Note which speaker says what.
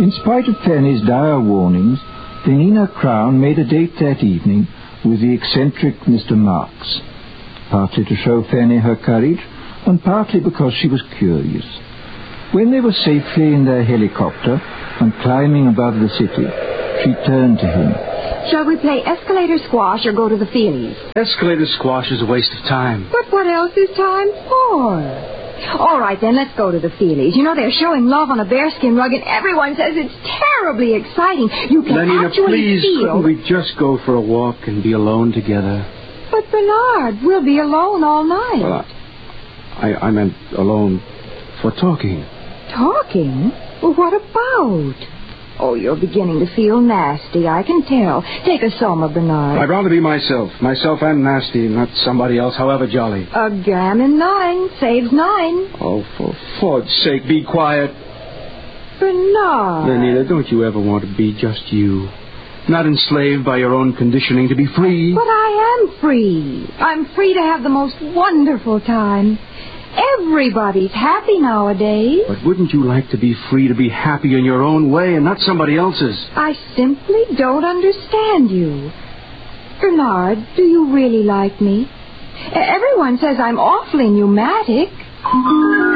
Speaker 1: In spite of Fanny's dire warnings, Lenina Crown made a date that evening with the eccentric Mr. Marks, partly to show Fanny her courage, and partly because she was curious. When they were safely in their helicopter and climbing above the city, she turned to him.
Speaker 2: Shall we play escalator squash or go to the Feelies?
Speaker 3: Escalator squash is a waste of time.
Speaker 2: But what else is time for? All right, then, let's go to the Feelies. You know, they're showing Love on a Bearskin Rug, and everyone says it's terribly exciting. You can
Speaker 3: Lenina,
Speaker 2: actually
Speaker 3: please,
Speaker 2: feel...
Speaker 3: couldn't we just go for a walk and be alone together?
Speaker 2: But, Bernard, we'll be alone all night.
Speaker 3: Well, I meant alone for talking.
Speaker 2: Talking? Well, what about? Oh, you're beginning to feel nasty, I can tell. Take a Soma, Bernard.
Speaker 3: I'd rather be myself and nasty, not somebody else, however jolly.
Speaker 2: A gammon 9 saves 9.
Speaker 3: Oh, for Ford's sake, be quiet.
Speaker 2: Bernard.
Speaker 3: Lenina, don't you ever want to be just you? Not enslaved by your own conditioning, to be free.
Speaker 2: But I am free. I'm free to have the most wonderful time. Everybody's happy nowadays.
Speaker 3: But wouldn't you like to be free to be happy in your own way and not somebody else's?
Speaker 2: I simply don't understand you. Bernard, do you really like me? Everyone says I'm awfully pneumatic.